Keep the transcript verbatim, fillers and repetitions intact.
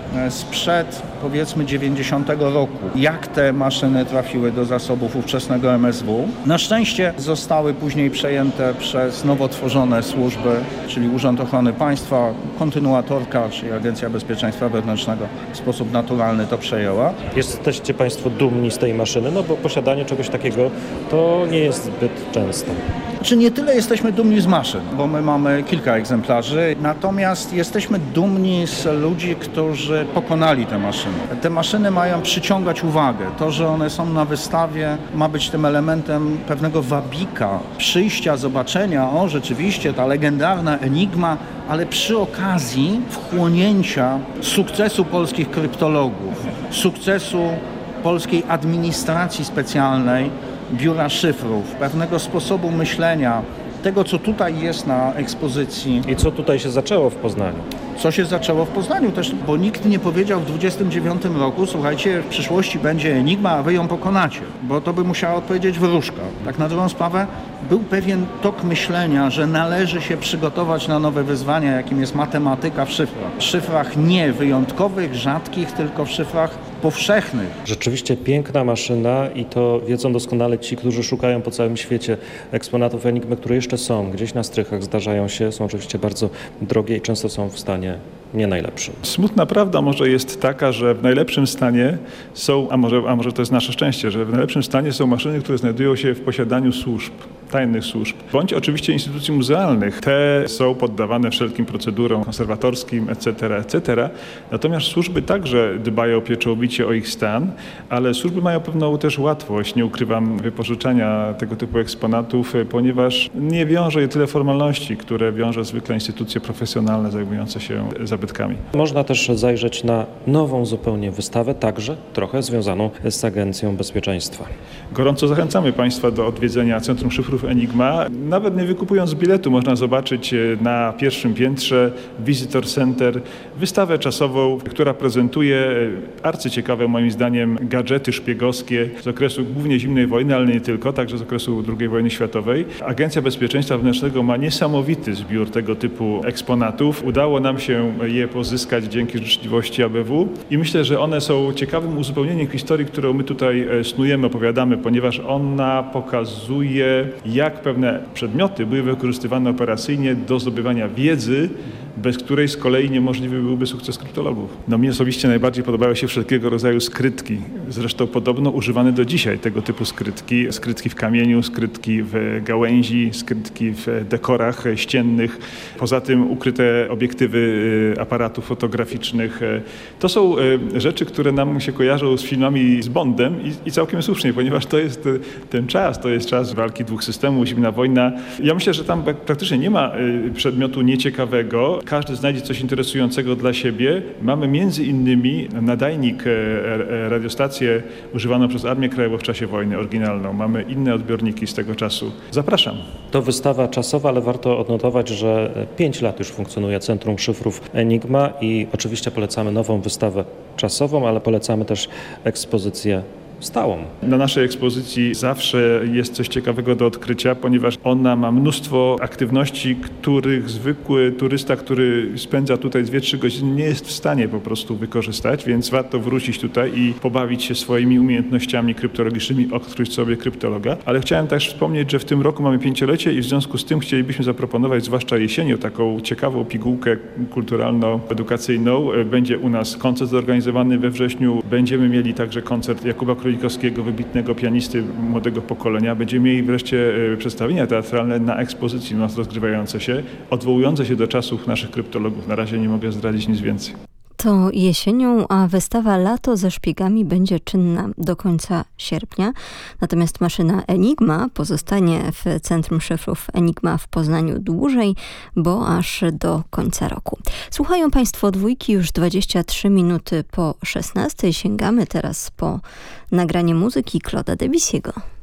sprzed powiedzmy dziewięćdziesiątego roku, jak te maszyny trafiły do zasobów ówczesnego M S W. Na szczęście zostały później przejęte przez nowo tworzone służby, czyli Urząd Ochrony Państwa, kontynuatorka, czyli Agencja Bezpieczeństwa Wewnętrznego w sposób naturalny to przejęła. Jesteście Państwo dumni z tej maszyny, no bo posiadanie czegoś takiego to nie jest zbyt częste. Czy nie tyle jesteśmy dumni z maszyn, bo my mamy kilka egzemplarzy, natomiast jesteśmy dumni z ludzi, którzy pokonali te maszyny. Te maszyny mają przyciągać uwagę. To, że one są na wystawie, ma być tym elementem pewnego wabika, przyjścia, zobaczenia, o rzeczywiście ta legendarna Enigma, ale przy okazji wchłonięcia sukcesu polskich kryptologów, sukcesu polskiej administracji specjalnej, biura szyfrów, pewnego sposobu myślenia, tego co tutaj jest na ekspozycji. I co tutaj się zaczęło w Poznaniu? Co się zaczęło w Poznaniu też, bo nikt nie powiedział w dwudziestym dziewiątym roku, słuchajcie, w przyszłości będzie Enigma, a wy ją pokonacie, bo to by musiała odpowiedzieć wróżka. Tak na drugą sprawę był pewien tok myślenia, że należy się przygotować na nowe wyzwania, jakim jest matematyka w szyfrach. W szyfrach nie wyjątkowych, rzadkich, tylko w szyfrach powszechnych. Rzeczywiście piękna maszyna i to wiedzą doskonale ci, którzy szukają po całym świecie eksponatów Enigmy, które jeszcze są, gdzieś na strychach zdarzają się, są oczywiście bardzo drogie i często są w stanie nie najlepszym. Smutna prawda może jest taka, że w najlepszym stanie są, a może, a może to jest nasze szczęście, że w najlepszym stanie są maszyny, które znajdują się w posiadaniu służb, tajnych służb, bądź oczywiście instytucji muzealnych. Te są poddawane wszelkim procedurom konserwatorskim, et cetera, et cetera. Natomiast służby także dbają pieczołowicie o ich stan, ale służby mają pewną też łatwość, nie ukrywam, wypożyczania tego typu eksponatów, ponieważ nie wiąże je tyle formalności, które wiąże zwykle instytucje profesjonalne zajmujące się zabytkami. Można też zajrzeć na nową zupełnie wystawę, także trochę związaną z Agencją Bezpieczeństwa. Gorąco zachęcamy Państwa do odwiedzenia Centrum Szyfrów Enigma. Nawet nie wykupując biletu można zobaczyć na pierwszym piętrze Visitor Center wystawę czasową, która prezentuje arcyciekawe moim zdaniem gadżety szpiegowskie z okresu głównie zimnej wojny, ale nie tylko, także z okresu drugiej wojny światowej. Agencja Bezpieczeństwa Wewnętrznego ma niesamowity zbiór tego typu eksponatów. Udało nam się je pozyskać dzięki życzliwości A B W i myślę, że one są ciekawym uzupełnieniem historii, którą my tutaj snujemy, opowiadamy, ponieważ ona pokazuje, jak pewne przedmioty były wykorzystywane operacyjnie do zdobywania wiedzy, bez której z kolei niemożliwy byłby sukces kryptologów. No mnie osobiście najbardziej podobały się wszelkiego rodzaju skrytki. Zresztą podobno używane do dzisiaj tego typu skrytki. Skrytki w kamieniu, skrytki w gałęzi, skrytki w dekorach ściennych. Poza tym ukryte obiektywy aparatów fotograficznych. To są rzeczy, które nam się kojarzą z filmami z Bondem i, i całkiem słusznie, ponieważ to jest ten czas, to jest czas walki dwóch systemów, zimna wojna. Ja myślę, że tam praktycznie nie ma przedmiotu nieciekawego. Każdy znajdzie coś interesującego dla siebie. Mamy między innymi nadajnik, radiostację używaną przez Armię Krajową w czasie wojny, oryginalną. Mamy inne odbiorniki z tego czasu. Zapraszam. To wystawa czasowa, ale warto odnotować, że pięć lat już funkcjonuje Centrum Szyfrów Enigma i oczywiście polecamy nową wystawę czasową, ale polecamy też ekspozycję stałą. Na naszej ekspozycji zawsze jest coś ciekawego do odkrycia, ponieważ ona ma mnóstwo aktywności, których zwykły turysta, który spędza tutaj dwie trzy godziny, nie jest w stanie po prostu wykorzystać, więc warto wrócić tutaj i pobawić się swoimi umiejętnościami kryptologicznymi, odkryć sobie kryptologa. Ale chciałem też wspomnieć, że w tym roku mamy pięciolecie i w związku z tym chcielibyśmy zaproponować, zwłaszcza jesienią, taką ciekawą pigułkę kulturalno-edukacyjną. Będzie u nas koncert zorganizowany we wrześniu. Będziemy mieli także koncert Jakuba Królikowskiego, wybitnego pianisty młodego pokolenia. Będziemy mieli wreszcie przedstawienia teatralne na ekspozycji u nas rozgrywające się, odwołujące się do czasów naszych kryptologów. Na razie nie mogę zdradzić nic więcej. To jesienią, a wystawa Lato ze szpiegami będzie czynna do końca sierpnia. Natomiast maszyna Enigma pozostanie w Centrum Szyfrów Enigma w Poznaniu dłużej, bo aż do końca roku. Słuchają Państwo Dwójki już dwadzieścia trzy minuty po szesnastej. Sięgamy teraz po nagranie muzyki Claude'a Debussy'ego.